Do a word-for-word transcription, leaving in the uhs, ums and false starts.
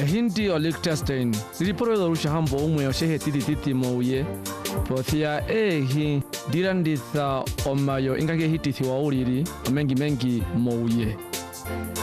hindi o Liechtenstein riporo do rusha hambo umwe o shehe titi titi mouye pothia e hi diranditha omayo ingage hititi wa uriri mengi mengi mouye